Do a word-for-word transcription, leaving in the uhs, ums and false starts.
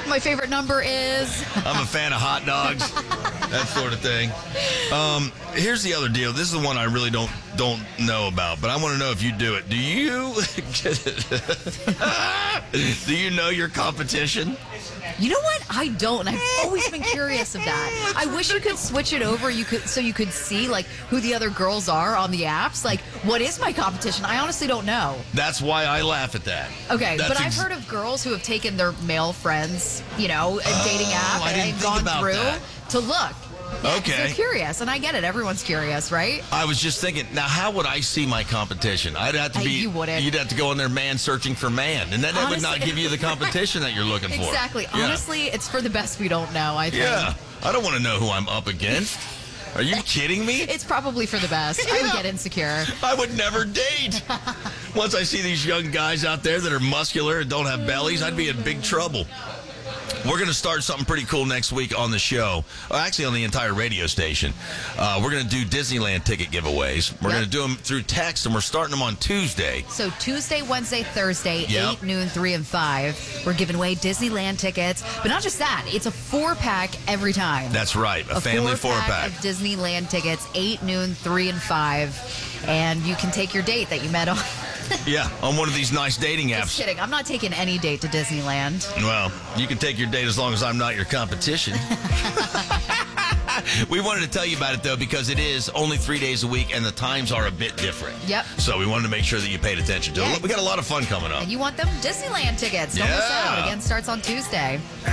My favorite number is. I'm a fan of hot dogs, that sort of thing. Um, here's the other deal. This is the one I really don't don't know about, but I want to know if you do it. Do you? Do you know your competition? You know what? I don't. And I've always been curious of that. I wish you could switch it over. You could so you could see like who the other girls are on the apps. Like, what is my competition? I honestly don't know. That's why I laugh at that. Okay, That's but I've ex- heard of girls who have taken their male friends, you know, a dating app I and, didn't and think gone about through that. to look. Yeah, 'cause Okay. they're curious, and I get it. Everyone's curious, right? I was just thinking, now how would I see my competition? I'd have to Uh, be. you wouldn't. You'd have to go on there, man searching for man, and then that would not Honestly- give you the competition that you're looking for. Exactly. Yeah. Honestly, it's for the best we don't know, I think. Yeah, I don't want to know who I'm up against. Are you kidding me? It's probably for the best. I would Yeah. get insecure. I would never date. Once I see these young guys out there that are muscular and don't have bellies, I'd be in big trouble. We're going to start something pretty cool next week on the show. Well, actually, on the entire radio station. Uh, we're going to do Disneyland ticket giveaways. We're Yep. going to do them through text, and we're starting them on Tuesday. So Tuesday, Wednesday, Thursday, Yep. eight, noon, three, and five. We're giving away Disneyland tickets. But not just that. It's a four-pack every time. That's right, a, a family four-pack four-pack. of Disneyland tickets, eight, noon, three, and five. And you can take your date that you met on. Yeah, on one of these nice dating Just apps. kidding. I'm not taking any date to Disneyland. Well, you can take your date as long as I'm not your competition. We wanted to tell you about it, though, because it is only three days a week, and the times are a bit different. Yep. So we wanted to make sure that you paid attention to Yeah. it. We got a lot of fun coming up. And you want them Disneyland tickets. Don't miss Yeah. out. Again, starts on Tuesday.